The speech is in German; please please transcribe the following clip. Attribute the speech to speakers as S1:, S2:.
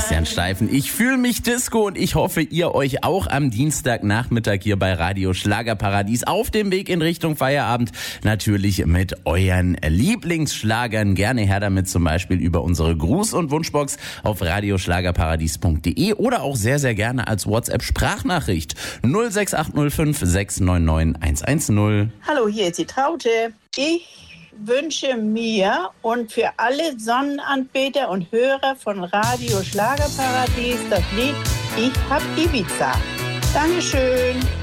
S1: Sebastian Steifen. Ich fühle mich Disco und ich hoffe, ihr euch auch am Dienstagnachmittag hier bei Radio Schlagerparadies auf dem Weg in Richtung Feierabend. Natürlich mit euren Lieblingsschlagern. Gerne her damit, zum Beispiel über unsere Gruß- und Wunschbox auf radioschlagerparadies.de oder auch sehr, sehr gerne als WhatsApp-Sprachnachricht 06805 699 110.
S2: Hallo, hier ist die Traute. Ich wünsche mir und für alle Sonnenanbeter und Hörer von Radio Schlagerparadies das Lied Ich hab Ibiza. Dankeschön.